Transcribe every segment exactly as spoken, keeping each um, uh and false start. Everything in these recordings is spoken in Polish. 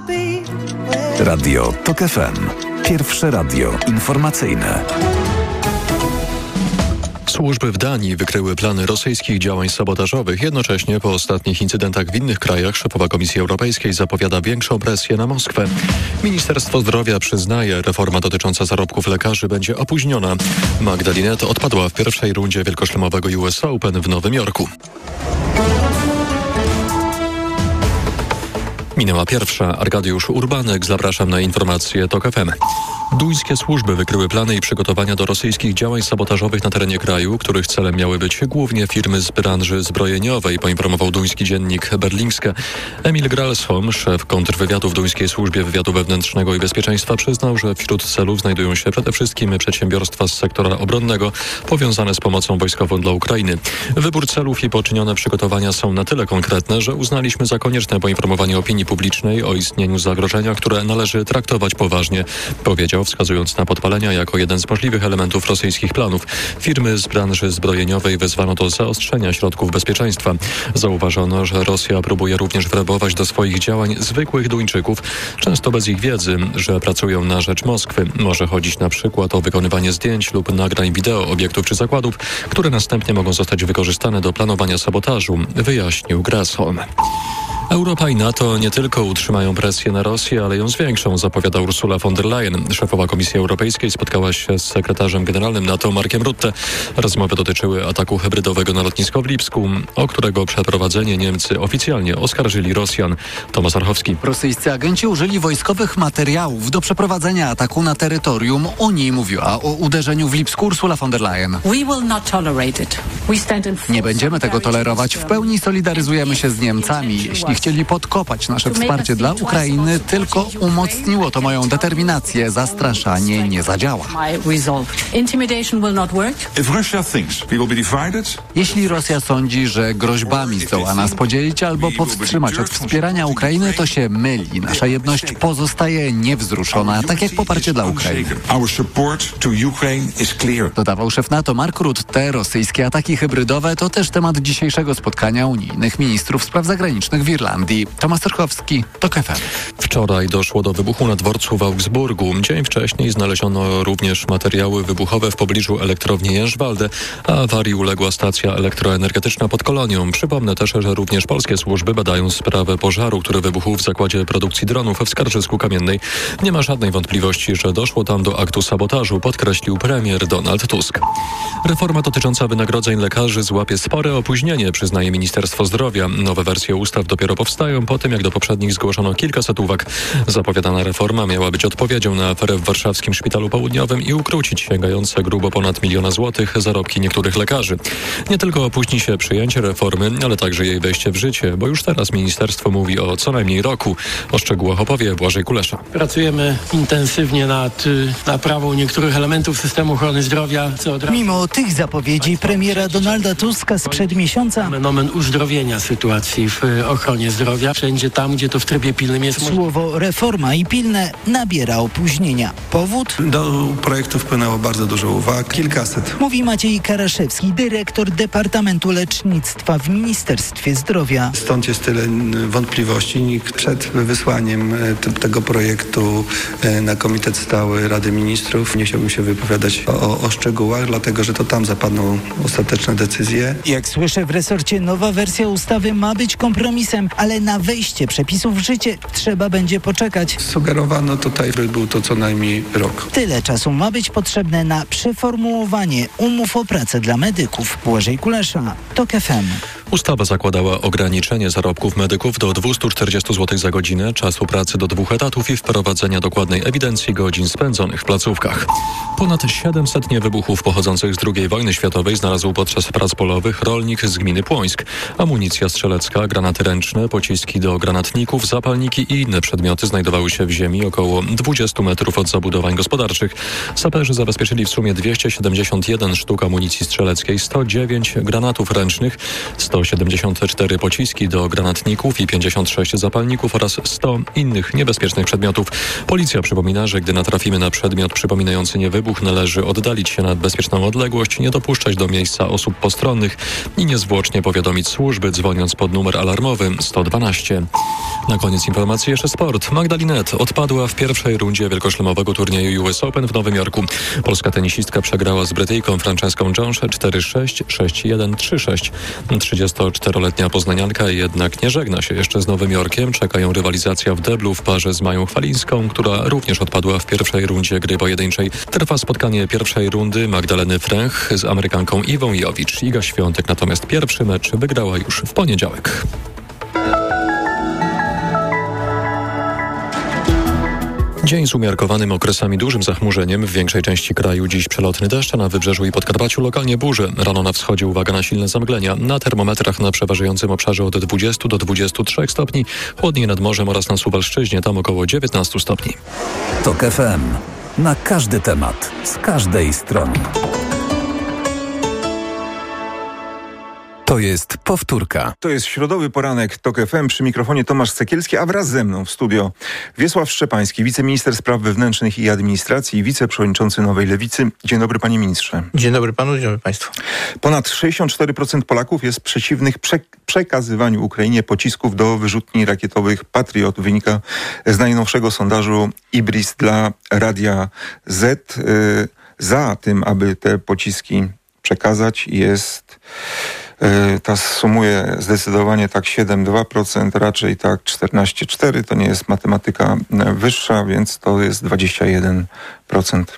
Radio Tok F M. Pierwsze radio informacyjne. Służby w Danii wykryły plany rosyjskich działań sabotażowych. Jednocześnie po ostatnich incydentach w innych krajach szefowa Komisji Europejskiej zapowiada większą presję na Moskwę. Ministerstwo Zdrowia przyznaje, reforma dotycząca zarobków lekarzy będzie opóźniona. Magda Linette odpadła w pierwszej rundzie wielkoszlemowego U S Open w Nowym Jorku. Minęła pierwsza. Arkadiusz Urbanek, zapraszam na informacje Tok F M. Duńskie służby wykryły plany i przygotowania do rosyjskich działań sabotażowych na terenie kraju, których celem miały być głównie firmy z branży zbrojeniowej, poinformował duński dziennik Berlingske. Emil Gralsholm, szef kontrwywiadu w duńskiej służbie wywiadu wewnętrznego i bezpieczeństwa, przyznał, że wśród celów znajdują się przede wszystkim przedsiębiorstwa z sektora obronnego powiązane z pomocą wojskową dla Ukrainy. Wybór celów i poczynione przygotowania są na tyle konkretne, że uznaliśmy za konieczne poinformowanie opinii publicznej o istnieniu zagrożenia, które należy traktować poważnie, powiedział, wskazując na podpalenia jako jeden z możliwych elementów rosyjskich planów. Firmy z branży zbrojeniowej wezwano do zaostrzenia środków bezpieczeństwa. Zauważono, że Rosja próbuje również werbować do swoich działań zwykłych Duńczyków, często bez ich wiedzy, że pracują na rzecz Moskwy. Może chodzić na przykład o wykonywanie zdjęć lub nagrań wideo obiektów czy zakładów, które następnie mogą zostać wykorzystane do planowania sabotażu, wyjaśnił Grasholm. Europa i NATO nie tylko utrzymają presję na Rosję, ale ją zwiększą, zapowiada Ursula von der Leyen. Szefowa Komisji Europejskiej spotkała się z sekretarzem generalnym NATO Markiem Rutte. Rozmowy dotyczyły ataku hybrydowego na lotnisko w Lipsku, o którego przeprowadzenie Niemcy oficjalnie oskarżyli Rosjan. Tomasz Archowski. Rosyjscy agenci użyli wojskowych materiałów do przeprowadzenia ataku na terytorium Unii, mówiła o uderzeniu w Lipsku Ursula von der Leyen. Nie będziemy tego tolerować. W pełni solidaryzujemy się z Niemcami. Jeśli chcieli podkopać nasze wsparcie dla Ukrainy, tylko umocniło to moją determinację. Zastraszanie nie zadziała. Jeśli Rosja sądzi, że groźbami zdoła nas podzielić albo powstrzymać od wspierania Ukrainy, to się myli. Nasza jedność pozostaje niewzruszona, tak jak poparcie dla Ukrainy. Dodawał szef NATO Mark Rutte. Rosyjskie ataki hybrydowe to też temat dzisiejszego spotkania unijnych ministrów spraw zagranicznych w Irlandii. Tomasz Tarchowski, Tok F M. Wczoraj doszło do wybuchu na dworcu w Augsburgu. Dzień wcześniej znaleziono również materiały wybuchowe w pobliżu elektrowni Jężwalde, a awarii uległa stacja elektroenergetyczna pod Kolonią. Przypomnę też, że również polskie służby badają sprawę pożaru, który wybuchł w zakładzie produkcji dronów w Skarżysku Kamiennej. Nie ma żadnej wątpliwości, że doszło tam do aktu sabotażu, podkreślił premier Donald Tusk. Reforma dotycząca wynagrodzeń lekarzy złapie spore opóźnienie, przyznaje Ministerstwo Zdrowia. Nowe wersje ustaw dopiero powstają po tym, jak do poprzednich zgłoszono kilkaset uwag. Zapowiadana reforma miała być odpowiedzią na aferę w warszawskim Szpitalu Południowym i ukrócić sięgające grubo ponad miliona złotych zarobki niektórych lekarzy. Nie tylko opóźni się przyjęcie reformy, ale także jej wejście w życie, bo już teraz ministerstwo mówi o co najmniej roku. O szczegółach opowie Błażej Kulesza. Pracujemy intensywnie nad naprawą niektórych elementów systemu ochrony zdrowia. Co od razu... Mimo tych zapowiedzi premiera Donalda Tuska sprzed miesiąca... Nomen uzdrowienia sytuacji w ochronie zdrowia. Wszędzie tam, gdzie to w trybie pilnym jest... Słowo reforma i pilne nabiera opóźnienia. Powód? Do projektu wpłynęło bardzo dużo uwag, kilkaset. Mówi Maciej Karaszewski, dyrektor Departamentu Lecznictwa w Ministerstwie Zdrowia. Stąd jest tyle wątpliwości. Nikt przed wysłaniem tego projektu na Komitet Stały Rady Ministrów nie chciałbym się wypowiadać o, o szczegółach, dlatego że to tam zapadną ostateczne decyzje. Jak słyszę, w resorcie nowa wersja ustawy ma być kompromisem, ale na wejście przepisów w życie trzeba będzie poczekać. Sugerowano tutaj, by był to co najmniej rok. Tyle czasu ma być potrzebne na przeformułowanie umów o pracę dla medyków. Błażej Kulesza, Tok F M. Ustawa zakładała ograniczenie zarobków medyków do dwieście czterdzieści złotych za godzinę, czasu pracy do dwóch etatów i wprowadzenia dokładnej ewidencji godzin spędzonych w placówkach. Ponad siedemset niewybuchów pochodzących z drugiej wojny światowej znalazł podczas prac polowych rolnik z gminy Płońsk. Amunicja strzelecka, granaty ręczne, pociski do granatników, zapalniki i inne przedmioty znajdowały się w ziemi około dwudziestu metrów od zabudowań gospodarczych. Saperzy zabezpieczyli w sumie dwieście siedemdziesiąt jeden sztuk amunicji strzeleckiej, sto dziewięć granatów ręcznych, sto sto siedemdziesiąt cztery pociski do granatników i pięćdziesiąt sześć zapalników oraz sto innych niebezpiecznych przedmiotów. Policja przypomina, że gdy natrafimy na przedmiot przypominający niewybuch, należy oddalić się na bezpieczną odległość, nie dopuszczać do miejsca osób postronnych i niezwłocznie powiadomić służby, dzwoniąc pod numer alarmowy sto dwanaście. Na koniec informacji jeszcze sport. Magdalena Net odpadła w pierwszej rundzie wielkoszlemowego turnieju U S Open w Nowym Jorku. Polska tenisistka przegrała z Brytyjką Franceską Jonesę cztery sześć, sześć jeden, trzy sześć. trzydziestoczteroletnia poznanianka jednak nie żegna się jeszcze z Nowym Jorkiem. Czeka ją rywalizacja w deblu w parze z Mają Chwalińską, która również odpadła w pierwszej rundzie gry pojedynczej. Trwa spotkanie pierwszej rundy Magdaleny Fręch z Amerykanką Iwą Jowicz. Iga Świątek natomiast pierwszy mecz wygrała już w poniedziałek. Dzień z umiarkowanym okresami dużym zachmurzeniem. W większej części kraju dziś przelotny deszcz, a na wybrzeżu i Podkarpaciu lokalnie burze. Rano na wschodzie uwaga na silne zamglenia. Na termometrach na przeważającym obszarze od dwudziestu do dwudziestu trzech stopni. Chłodniej nad morzem oraz na Suwalszczyźnie, tam około dziewiętnastu stopni. TOK F M. Na każdy temat, z każdej strony. To jest powtórka. To jest środowy poranek TOK F M, przy mikrofonie Tomasz Sekielski, a wraz ze mną w studio Wiesław Szczepański, wiceminister spraw wewnętrznych i administracji i wiceprzewodniczący Nowej Lewicy. Dzień dobry, panie ministrze. Dzień dobry panu, dzień dobry państwu. Ponad sześćdziesiąt cztery procent Polaków jest przeciwnych prze- przekazywaniu Ukrainie pocisków do wyrzutni rakietowych Patriot. Wynika z najnowszego sondażu Ibris dla Radia Z. Yy, za tym, aby te pociski przekazać, jest... Ta sumuje zdecydowanie tak siedem przecinek dwa procent, raczej tak czternaście przecinek cztery procent. To nie jest matematyka wyższa, więc to jest dwadzieścia jeden procent.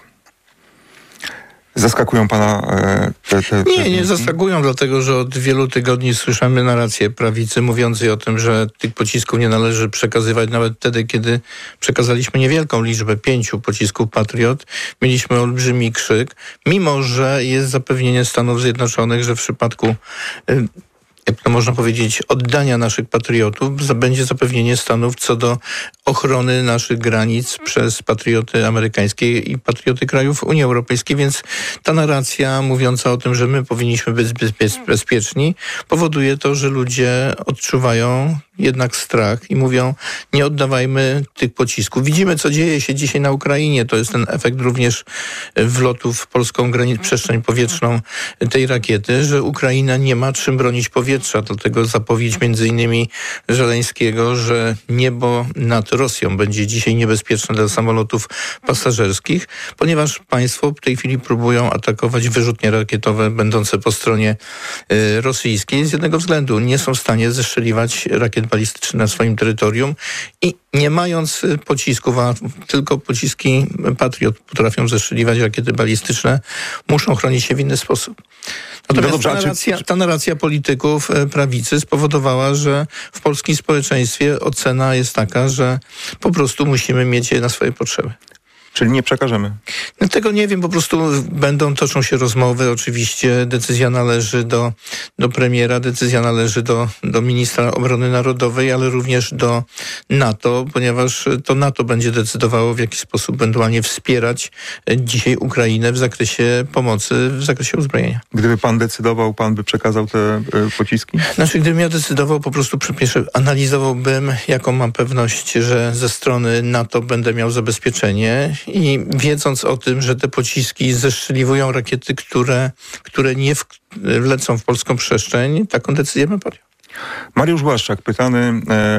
Zaskakują pana te, te, te... Nie, nie zaskakują, dlatego że od wielu tygodni słyszymy narrację prawicy mówiącej o tym, że tych pocisków nie należy przekazywać. Nawet wtedy, kiedy przekazaliśmy niewielką liczbę, pięciu pocisków Patriot, mieliśmy olbrzymi krzyk, mimo że jest zapewnienie Stanów Zjednoczonych, że w przypadku... Y- jak to można powiedzieć, oddania naszych patriotów, będzie zapewnienie Stanów co do ochrony naszych granic przez patrioty amerykańskie i patrioty krajów Unii Europejskiej, więc ta narracja mówiąca o tym, że my powinniśmy być bezpieczni, powoduje to, że ludzie odczuwają jednak strach i mówią, nie oddawajmy tych pocisków. Widzimy, co dzieje się dzisiaj na Ukrainie. To jest ten efekt również wlotu w polską granic, przestrzeń powietrzną tej rakiety, że Ukraina nie ma czym bronić powietrza. Dlatego zapowiedź między innymi Żeleńskiego, że niebo nad Rosją będzie dzisiaj niebezpieczne dla samolotów pasażerskich, ponieważ państwo w tej chwili próbują atakować wyrzutnie rakietowe będące po stronie y, rosyjskiej. Z jednego względu nie są w stanie zestrzeliwać rakiet balistycznych na swoim terytorium i nie mając pocisków, a tylko pociski Patriot potrafią zestrzeliwać rakiety balistyczne, muszą chronić się w inny sposób. Natomiast ta narracja, ta narracja polityków prawicy spowodowała, że w polskim społeczeństwie ocena jest taka, że po prostu musimy mieć je na swoje potrzeby. Czyli nie przekażemy? No tego nie wiem, po prostu będą, toczą się rozmowy. Oczywiście decyzja należy do, do premiera, decyzja należy do, do ministra obrony narodowej, ale również do NATO, ponieważ to NATO będzie decydowało, w jaki sposób ewentualnie wspierać dzisiaj Ukrainę w zakresie pomocy, w zakresie uzbrojenia. Gdyby pan decydował, pan by przekazał te y, pociski? Znaczy, gdybym ja decydował, po prostu pierwsze analizowałbym, jaką mam pewność, że ze strony NATO będę miał zabezpieczenie. I wiedząc o tym, że te pociski zestrzeliwują rakiety, które, które nie w, wlecą w polską przestrzeń, taką decyzję bym podjął. Mariusz Błaszczak, pytany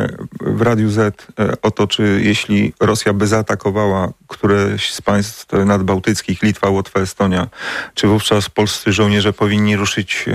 w Radiu Z o to, czy jeśli Rosja by zaatakowała któreś z państw nadbałtyckich, Litwa, Łotwa, Estonia, czy wówczas polscy żołnierze powinni ruszyć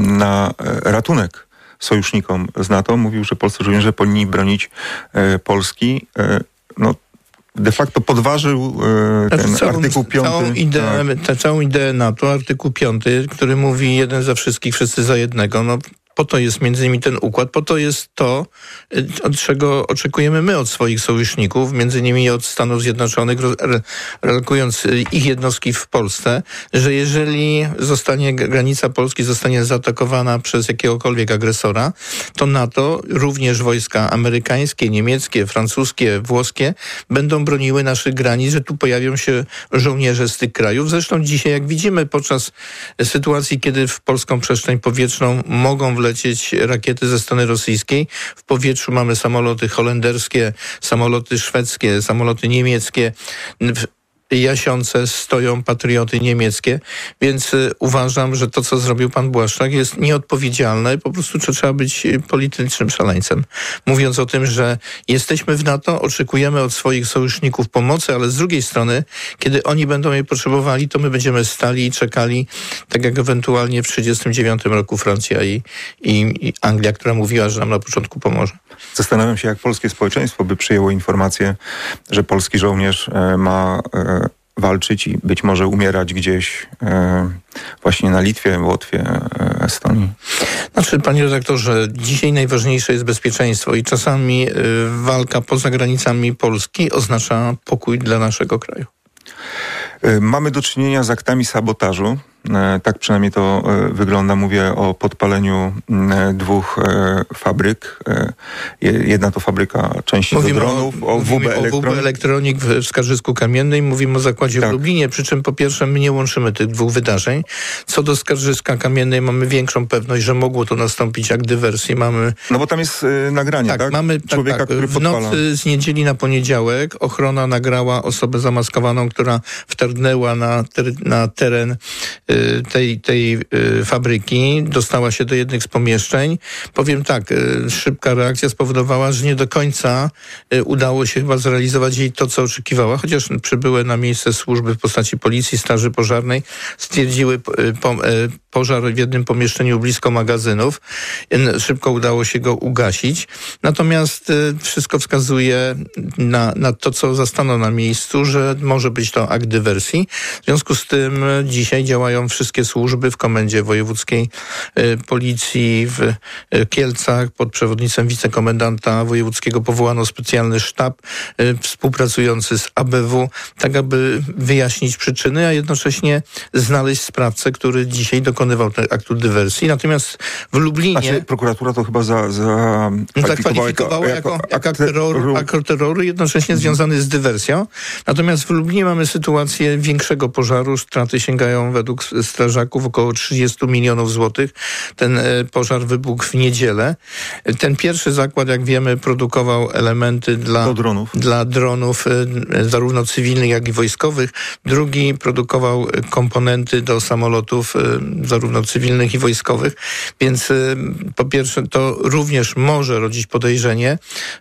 na ratunek sojusznikom z NATO? Mówił, że polscy żołnierze powinni bronić Polski. No, de facto podważył e, ten całą, artykuł piąty. Całą ideę, tak. tę, całą ideę NATO, artykuł piąty, który mówi jeden za wszystkich, wszyscy za jednego. No, po to jest między innymi ten układ, po to jest to, od czego oczekujemy my od swoich sojuszników, między innymi od Stanów Zjednoczonych, relokując ich jednostki w Polsce, że jeżeli zostanie granica Polski zostanie zaatakowana przez jakiegokolwiek agresora, to NATO, również wojska amerykańskie, niemieckie, francuskie, włoskie, będą broniły naszych granic, że tu pojawią się żołnierze z tych krajów. Zresztą dzisiaj, jak widzimy, podczas sytuacji, kiedy w polską przestrzeń powietrzną mogą wlecieć lecieć rakiety ze strony rosyjskiej. W powietrzu mamy samoloty holenderskie, samoloty szwedzkie, samoloty niemieckie. W Jasiące stoją patrioty niemieckie, więc y, uważam, że to, co zrobił pan Błaszczak, jest nieodpowiedzialne. Po prostu trzeba być politycznym szaleńcem. Mówiąc o tym, że jesteśmy w NATO, oczekujemy od swoich sojuszników pomocy, ale z drugiej strony, kiedy oni będą jej potrzebowali, to my będziemy stali i czekali, tak jak ewentualnie w trzydziestym dziewiątym roku Francja i, i, i Anglia, która mówiła, że nam na początku pomoże. Zastanawiam się, jak polskie społeczeństwo by przyjęło informację, że polski żołnierz e, ma e, walczyć i być może umierać gdzieś e, właśnie na Litwie, Łotwie, e, Estonii. Znaczy, panie redaktorze, dzisiaj najważniejsze jest bezpieczeństwo i czasami y, walka poza granicami Polski oznacza pokój dla naszego kraju. E, mamy do czynienia z aktami sabotażu. E, tak przynajmniej to e, wygląda. Mówię o podpaleniu e, dwóch e, fabryk. E, jedna to fabryka części mówimy do dronów, o, o W B Elektronik. O W B Elektronik w Skarżysku Kamiennej. Mówimy o zakładzie tak. w Lublinie, przy czym po pierwsze my nie łączymy tych dwóch wydarzeń. Co do Skarżyska Kamiennej mamy większą pewność, że mogło to nastąpić jak dywersji. Mamy... No bo tam jest e, nagranie, tak? Tak, mamy człowieka, tak, tak. który W podpala. nocy z niedzieli na poniedziałek ochrona nagrała osobę zamaskowaną, która wtargnęła na, ter- na teren y, tej, tej y, fabryki, dostała się do jednych z pomieszczeń. Powiem tak, y, szybka reakcja spowodowała, że nie do końca y, udało się chyba zrealizować jej to, co oczekiwała, chociaż przybyły na miejsce służby w postaci policji, straży pożarnej, stwierdziły y, po, y, pożar w jednym pomieszczeniu blisko magazynów. Y, szybko udało się go ugasić. Natomiast y, wszystko wskazuje na, na to, co zastano na miejscu, że może być to akt dywersji. W związku z tym y, dzisiaj działają wszystkie służby w Komendzie Wojewódzkiej y, Policji w y, Kielcach. Pod przewodnictwem wicekomendanta wojewódzkiego powołano specjalny sztab y, współpracujący z A B W, tak aby wyjaśnić przyczyny, a jednocześnie znaleźć sprawcę, który dzisiaj dokonywał tego aktu dywersji. Natomiast w Lublinie... Znaczy, prokuratura to chyba za, za zakwalifikowała jako, jako, jako akt terroru, akt terroru jednocześnie mhm. związany z dywersją. Natomiast w Lublinie mamy sytuację większego pożaru. Straty sięgają według strażaków około trzydzieści milionów złotych. Ten e, pożar wybuchł w niedzielę. Ten pierwszy zakład, jak wiemy, produkował elementy dla Do dronów, dla dronów e, zarówno cywilnych, jak i wojskowych. Drugi produkował komponenty do samolotów e, zarówno cywilnych i wojskowych. Więc e, po pierwsze to również może rodzić podejrzenie,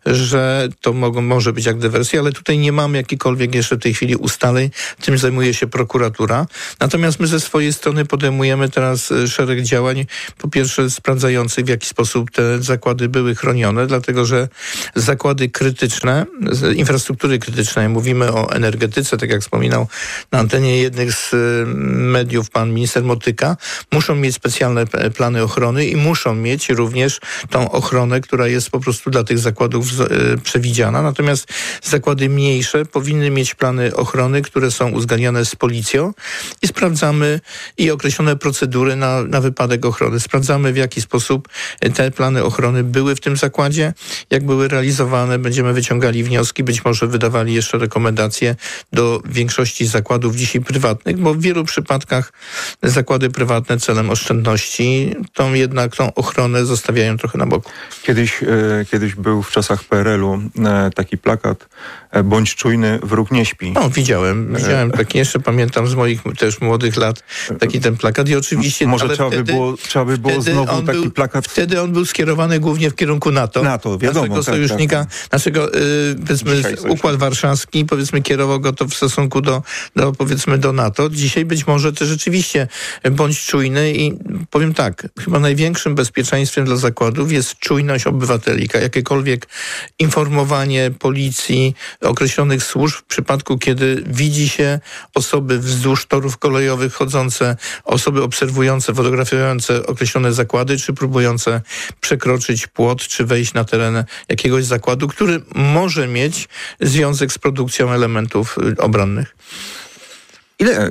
że to mogą, może być jak dywersja, ale tutaj nie mamy jakikolwiek jeszcze w tej chwili ustaleń. Tym zajmuje się prokuratura. Natomiast my ze swojej strony podejmujemy teraz szereg działań, po pierwsze sprawdzających, w jaki sposób te zakłady były chronione, dlatego że zakłady krytyczne, infrastruktury krytycznej, mówimy o energetyce, tak jak wspominał na antenie jednych z mediów pan minister Motyka, muszą mieć specjalne plany ochrony i muszą mieć również tą ochronę, która jest po prostu dla tych zakładów przewidziana. Natomiast zakłady mniejsze powinny mieć plany ochrony, które są uzgadniane z policją i sprawdzamy i określone procedury na, na wypadek ochrony. Sprawdzamy, w jaki sposób te plany ochrony były w tym zakładzie, jak były realizowane. Będziemy wyciągali wnioski, być może wydawali jeszcze rekomendacje do większości zakładów dzisiaj prywatnych, bo w wielu przypadkach zakłady prywatne celem oszczędności tą jednak tą ochronę zostawiają trochę na boku. Kiedyś, e, kiedyś był w czasach P R L-u e, taki plakat e, bądź czujny, wróg nie śpi. No, widziałem. Widziałem taki, jeszcze pamiętam z moich też młodych lat taki ten plakat i oczywiście... Może ale trzeba, wtedy, by było, trzeba by było znowu taki był, plakat... Wtedy on był skierowany głównie w kierunku NATO. NATO, wiadomo. Naszego tak, sojusznika, tak. naszego y, powiedzmy Układ Warszawski, powiedzmy kierował go to w stosunku do, do powiedzmy do NATO. Dzisiaj być może to rzeczywiście bądź czujny i powiem tak, chyba największym bezpieczeństwem dla zakładów jest czujność obywateli. Jakiekolwiek informowanie policji, określonych służb w przypadku, kiedy widzi się osoby wzdłuż torów kolejowych chodzące, osoby obserwujące, fotografujące określone zakłady, czy próbujące przekroczyć płot, czy wejść na teren jakiegoś zakładu, który może mieć związek z produkcją elementów obronnych. Ile,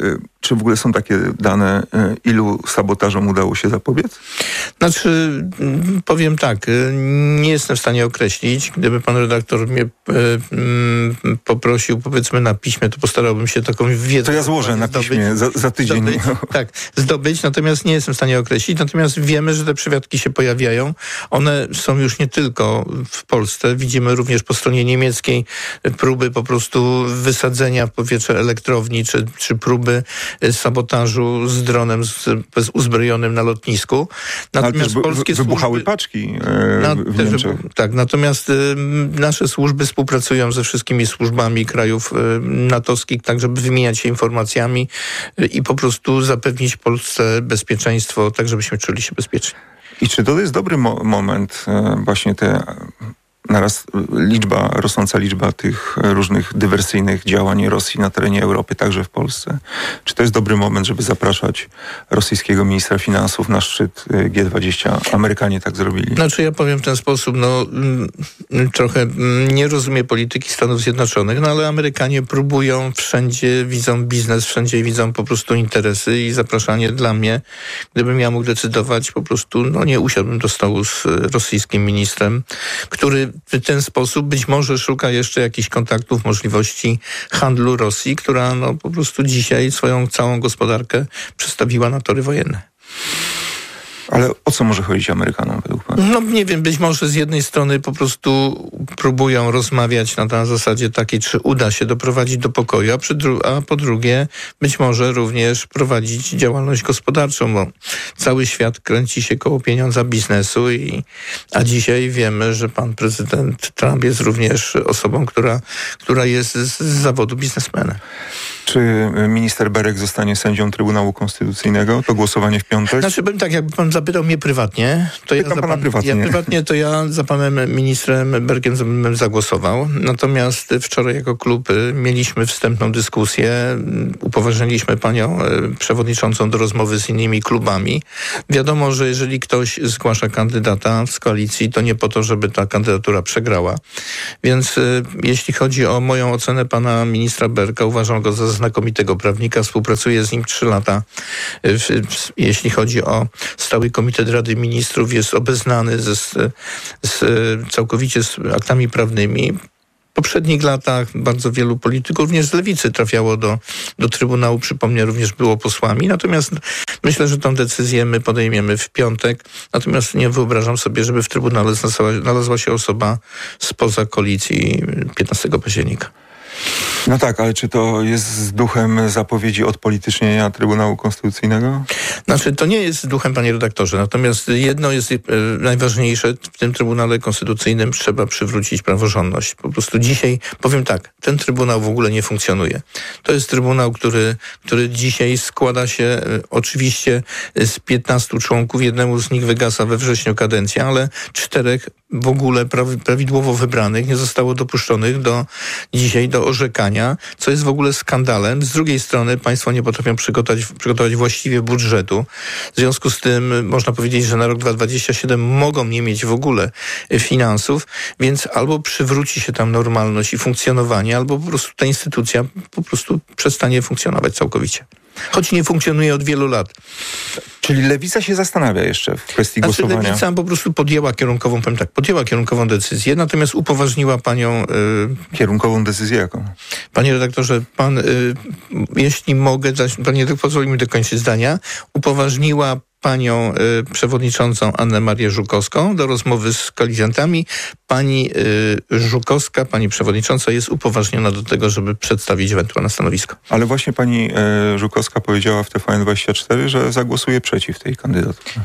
czy w ogóle są takie dane, ilu sabotażom udało się zapobiec? Znaczy, powiem tak, nie jestem w stanie określić. Gdyby pan redaktor mnie poprosił, powiedzmy na piśmie, to postarałbym się taką wiedzę... To ja złożę na piśmie za, za tydzień. Zdobyć, tak, zdobyć, natomiast nie jestem w stanie określić. Natomiast wiemy, że te przywiadki się pojawiają. One są już nie tylko w Polsce. Widzimy również po stronie niemieckiej próby po prostu wysadzenia w powietrze elektrowni, czy, czy próby sabotażu z dronem z, z uzbrojonym na lotnisku. Natomiast ale polskie wybuchały służby, paczki e, na, w też, Niemczech. Tak, natomiast y, nasze służby współpracują ze wszystkimi służbami krajów y, natowskich, tak żeby wymieniać się informacjami y, i po prostu zapewnić Polsce bezpieczeństwo, tak żebyśmy czuli się bezpiecznie. I czy to jest dobry mo- moment, e, właśnie te naraz liczba, rosnąca liczba tych różnych dywersyjnych działań Rosji na terenie Europy, także w Polsce? Czy to jest dobry moment, żeby zapraszać rosyjskiego ministra finansów na szczyt G dwadzieścia? Amerykanie tak zrobili. Znaczy ja powiem w ten sposób, no mm, trochę mm, nie rozumiem polityki Stanów Zjednoczonych, no ale Amerykanie próbują, wszędzie widzą biznes, wszędzie widzą po prostu interesy i zapraszanie dla mnie, gdybym ja mógł decydować, po prostu no nie usiadłbym do stołu z rosyjskim ministrem, który w ten sposób być może szuka jeszcze jakichś kontaktów, możliwości handlu Rosji, która no po prostu dzisiaj swoją całą gospodarkę przestawiła na tory wojenne. Ale o co może chodzić Amerykanom według pana? No nie wiem, być może z jednej strony po prostu próbują rozmawiać na, na zasadzie takiej, czy uda się doprowadzić do pokoju, a, przy dru- a po drugie być może również prowadzić działalność gospodarczą, bo cały świat kręci się koło pieniądza biznesu, i, a dzisiaj wiemy, że pan prezydent Trump jest również osobą, która, która jest z, z zawodu biznesmena. Czy minister Berek zostanie sędzią Trybunału Konstytucyjnego? To głosowanie w piątek? Znaczy, bym tak, jakby pan zapytał mnie prywatnie, to ja, Pytam za pana pan, prywatnie. ja prywatnie to ja za panem ministrem Berkiem bym zagłosował. Natomiast wczoraj jako klub mieliśmy wstępną dyskusję. Upoważniliśmy panią przewodniczącą do rozmowy z innymi klubami. Wiadomo, że jeżeli ktoś zgłasza kandydata z koalicji, to nie po to, żeby ta kandydatura przegrała. Więc jeśli chodzi o moją ocenę pana ministra Berka, uważam go za znakomitego prawnika. Współpracuję z nim trzy lata. Jeśli chodzi o Stały Komitet Rady Ministrów, jest obeznany ze, z, z, całkowicie z aktami prawnymi. W poprzednich latach bardzo wielu polityków, również z lewicy, trafiało do, do Trybunału. Przypomnę, również było posłami. Natomiast myślę, że tę decyzję my podejmiemy w piątek. Natomiast nie wyobrażam sobie, żeby w Trybunale znalazła, znalazła się osoba spoza koalicji piętnastego października. No tak, ale czy to jest z duchem zapowiedzi odpolitycznienia Trybunału Konstytucyjnego? Znaczy, to nie jest duchem, panie redaktorze. Natomiast jedno jest e, najważniejsze. W tym Trybunale Konstytucyjnym trzeba przywrócić praworządność. Po prostu dzisiaj, powiem tak, ten Trybunał w ogóle nie funkcjonuje. To jest Trybunał, który, który dzisiaj składa się e, oczywiście z piętnastu członków. Jednemu z nich wygasa we wrześniu kadencja, ale czterech w ogóle prawi, prawidłowo wybranych nie zostało dopuszczonych do dzisiaj do orzekania, co jest w ogóle skandalem. Z drugiej strony państwo nie potrafią przygotować, przygotować właściwie budżetu. W związku z tym można powiedzieć, że na rok dwa tysiące dwudziesty siódmy mogą nie mieć w ogóle finansów, więc albo przywróci się tam normalność i funkcjonowanie, albo po prostu ta instytucja po prostu przestanie funkcjonować całkowicie. Choć nie funkcjonuje od wielu lat. Czyli Lewica się zastanawia jeszcze w kwestii znaczy, głosowania. Lewica po prostu podjęła kierunkową, powiem tak, podjęła kierunkową decyzję, natomiast upoważniła panią... Yy, kierunkową decyzję jaką? Panie redaktorze, pan, yy, jeśli mogę, panie, pozwoli mi dokończyć zdania, upoważniła panią y, przewodniczącą Annę Marię Żukowską do rozmowy z koalicjantami. Pani y, Żukowska, pani przewodnicząca jest upoważniona do tego, żeby przedstawić ewentualne stanowisko. Ale właśnie pani y, Żukowska powiedziała w T V N dwadzieścia cztery, że zagłosuje przeciw tej kandydaturze.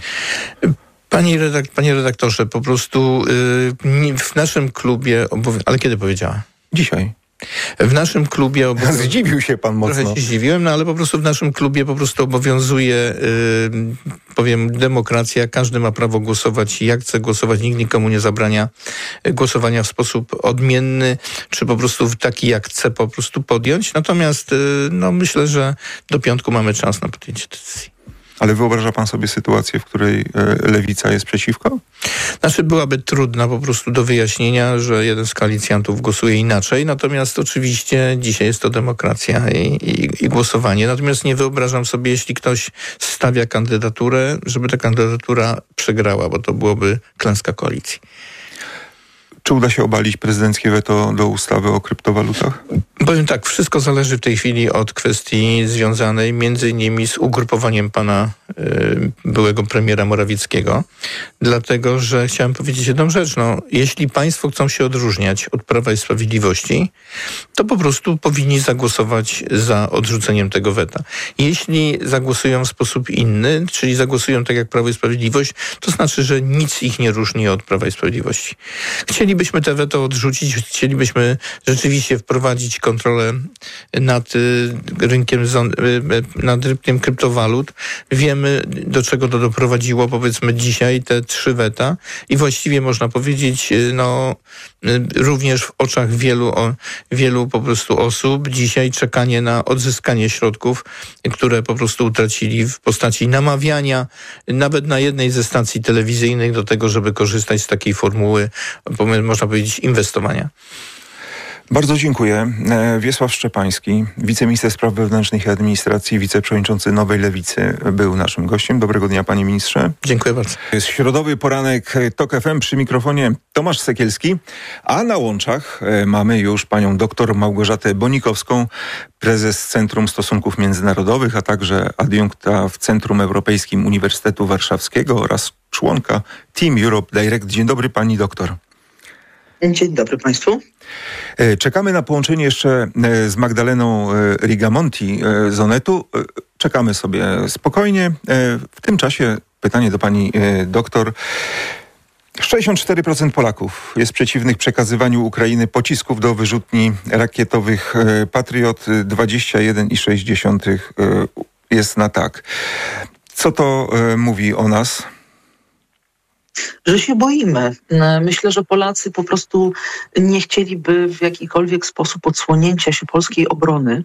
Pani redak- panie redaktorze, po prostu y, w naszym klubie, obowią- ale kiedy powiedziała? Dzisiaj. W naszym klubie... Obowią- Zdziwił się pan mocno. Trochę się zdziwiłem, no ale po prostu w naszym klubie po prostu obowiązuje, yy, powiem, demokracja. Każdy ma prawo głosować jak chce głosować. Nikt nikomu nie zabrania głosowania w sposób odmienny, czy po prostu taki jak chce po prostu podjąć. Natomiast yy, no myślę, że do piątku mamy czas na podjęcie decyzji. Ale wyobraża pan sobie sytuację, w której lewica jest przeciwko? Znaczy byłaby trudna po prostu do wyjaśnienia, że jeden z koalicjantów głosuje inaczej, natomiast oczywiście dzisiaj jest to demokracja i, i, i głosowanie. Natomiast nie wyobrażam sobie, jeśli ktoś stawia kandydaturę, żeby ta kandydatura przegrała, bo to byłoby klęska koalicji. Czy uda się obalić prezydenckie weto do ustawy o kryptowalutach? Powiem tak, wszystko zależy w tej chwili od kwestii związanej między innymi z ugrupowaniem pana y, byłego premiera Morawieckiego, dlatego że chciałem powiedzieć jedną rzecz. No, jeśli państwo chcą się odróżniać od Prawa i Sprawiedliwości, to po prostu powinni zagłosować za odrzuceniem tego weta. Jeśli zagłosują w sposób inny, czyli zagłosują tak jak Prawo i Sprawiedliwość, to znaczy, że nic ich nie różni od Prawa i Sprawiedliwości. Chcielibyśmy te weto odrzucić, chcielibyśmy rzeczywiście wprowadzić kontrolę nad y, rynkiem, y, nad rynkiem kryptowalut. Wiemy, do czego to doprowadziło, powiedzmy dzisiaj, te trzy weta i właściwie można powiedzieć, y, no y, również w oczach wielu, o, wielu po prostu osób dzisiaj czekanie na odzyskanie środków, które po prostu utracili w postaci namawiania nawet na jednej ze stacji telewizyjnych do tego, żeby korzystać z takiej formuły, można powiedzieć, inwestowania. Bardzo dziękuję. Wiesław Szczepański, wiceminister spraw wewnętrznych i administracji, wiceprzewodniczący Nowej Lewicy, był naszym gościem. Dobrego dnia, panie ministrze. Dziękuję bardzo. Jest środowy poranek TOK F M, przy mikrofonie Tomasz Sekielski, a na łączach mamy już panią doktor Małgorzatę Bonikowską, prezes Centrum Stosunków Międzynarodowych, a także adiunkta w Centrum Europejskim Uniwersytetu Warszawskiego oraz członka Team Europe Direct. Dzień dobry, pani doktor. Dzień dobry państwu. Czekamy na połączenie jeszcze z Magdaleną Rigamonti z Onetu. Czekamy sobie spokojnie. W tym czasie pytanie do pani doktor. sześćdziesiąt cztery procent Polaków jest przeciwnych przekazywaniu Ukrainy pocisków do wyrzutni rakietowych Patriot. dwadzieścia jeden przecinek sześć jest na tak. Co to mówi o nas? Że się boimy. Myślę, że Polacy po prostu nie chcieliby w jakikolwiek sposób odsłonięcia się polskiej obrony.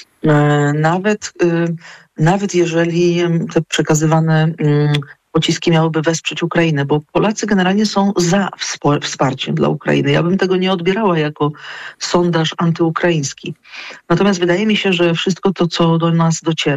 Nawet, nawet jeżeli te przekazywane pociski miałyby wesprzeć Ukrainę, bo Polacy generalnie są za wsparciem dla Ukrainy. Ja bym tego nie odbierała jako sondaż antyukraiński. Natomiast wydaje mi się, że wszystko to, co do nas dociera,